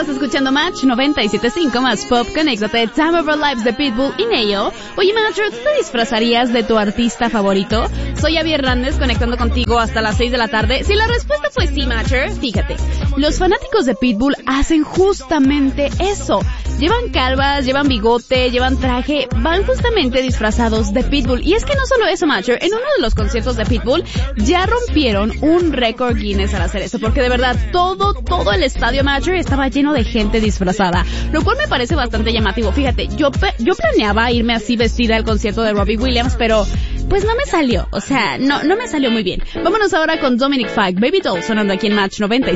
Estás escuchando Match 97.5 más pop. Conéctate, Time of Our Lives de Pitbull y Neo. Oye, Matcher, ¿tú te disfrazarías de tu artista favorito? Soy Abby Hernández, conectando contigo hasta las 6 de la tarde. Si la respuesta fue sí, Matcher, fíjate. Los fanáticos de Pitbull hacen justamente eso. Llevan calvas, llevan bigote, llevan traje, van justamente disfrazados de Pitbull. Y es que no solo eso, Matcher, en uno de los conciertos de Pitbull ya rompieron un récord Guinness al hacer eso, porque de verdad todo el estadio, Matcher, estaba lleno de gente disfrazada, lo cual me parece bastante llamativo. Fíjate, yo planeaba irme así vestida al concierto de Robbie Williams, pero pues no me salió, o sea, no me salió muy bien. Vámonos ahora con Dominic Fike, Baby Doll, sonando aquí en Match 90.